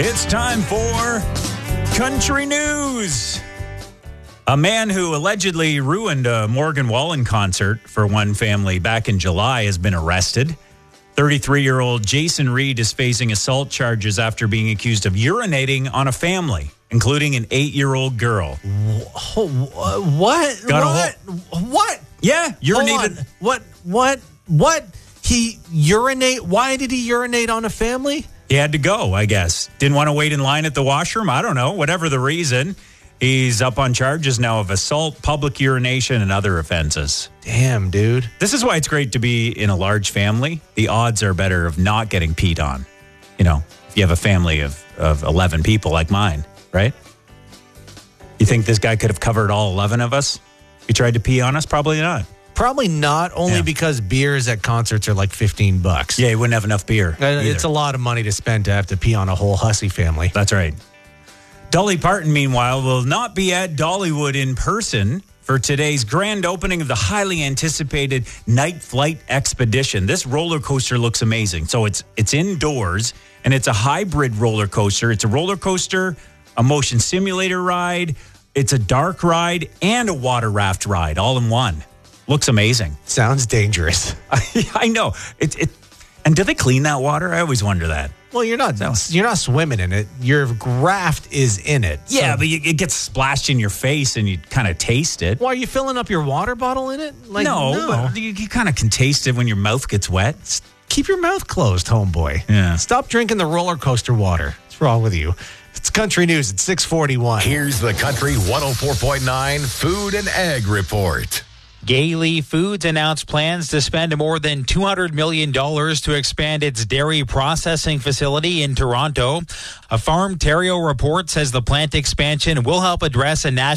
It's time for Country News. A man who allegedly ruined a Morgan Wallen concert for one family back in July has been arrested. 33-year-old Jason Reed is facing assault charges after being accused of urinating on a family, including an 8-year-old girl. What? What? Yeah, urinated. What? He urinate? Why did he urinate on a family? He had to go, I guess. Didn't want to wait in line at the washroom. I don't know. Whatever the reason. He's up on charges now of assault, public urination, and other offenses. Damn, dude. This is why it's great to be in a large family. The odds are better of not getting peed on. You know, if you have a family of 11 people like mine, right? You think this guy could have covered all 11 of us? He tried to pee on us? Probably not. Probably not, only because beers at concerts are like $15. Yeah, he wouldn't have enough beer. It's a lot of money to spend to have to pee on a whole hussy family. That's right. Dolly Parton, meanwhile, will not be at Dollywood in person for today's grand opening of the highly anticipated Night Flight Expedition. This roller coaster looks amazing. So it's indoors, and it's a hybrid roller coaster. It's a roller coaster, a motion simulator ride, it's a dark ride, and a water raft ride all in one. Looks amazing. Sounds dangerous. I know. And do they clean that water? I always wonder that. Well, you're not swimming in it. Your graft is in it. Yeah, but it gets splashed in your face and you kind of taste it. Well, are you filling up your water bottle in it? No, but you kind of can taste it when your mouth gets wet. Keep your mouth closed, homeboy. Yeah. Stop drinking the roller coaster water. What's wrong with you? It's Country News at 6:41. Here's the Country 104.9 Food and Ag Report. Gaylee Foods announced plans to spend more than $200 million to expand its dairy processing facility in Toronto. A Farm Terrio report says the plant expansion will help address a national